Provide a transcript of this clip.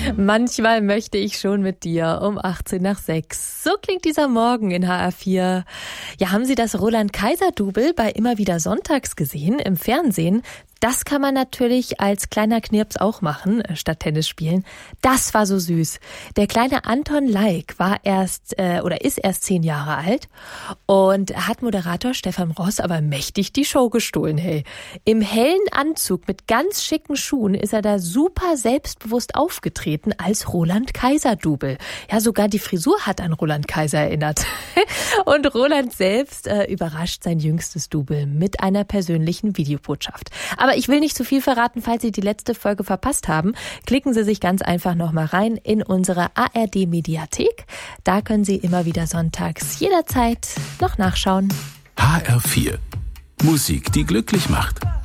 Manchmal möchte ich schon mit dir um 18 nach 6. So klingt dieser Morgen in HR4. Ja, haben Sie das Roland-Kaiser-Double bei Immer wieder sonntags gesehen im Fernsehen? Das kann man natürlich als kleiner Knirps auch machen, statt Tennis spielen. Das war so süß. Der kleine Anton Laik ist erst 10 Jahre alt und hat Moderator Stefan Ross aber mächtig die Show gestohlen, hey. Im hellen Anzug mit ganz schicken Schuhen ist er da super selbstbewusst aufgetreten als Roland-Kaiser-Double. Ja, sogar die Frisur hat an Roland Kaiser erinnert. Und Roland selbst überrascht sein jüngstes Double mit einer persönlichen Videobotschaft. Aber ich will nicht zu viel verraten, falls Sie die letzte Folge verpasst haben. Klicken Sie sich ganz einfach nochmal rein in unsere ARD-Mediathek. Da können Sie immer wieder sonntags jederzeit noch nachschauen. HR4. Musik, die glücklich macht.